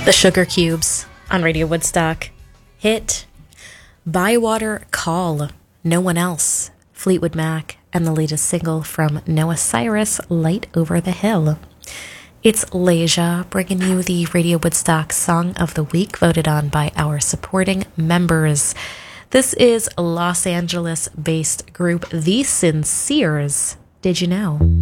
The Sugar Cubes on Radio Woodstock. Hit Bywater Call, No One Else, Fleetwood Mac, and the latest single from Noah Cyrus, Light Over the Hill. It's Leisha bringing you the Radio Woodstock Song of the Week, voted on by our supporting members. This is Los Angeles-based group The Sinceres. Did you know?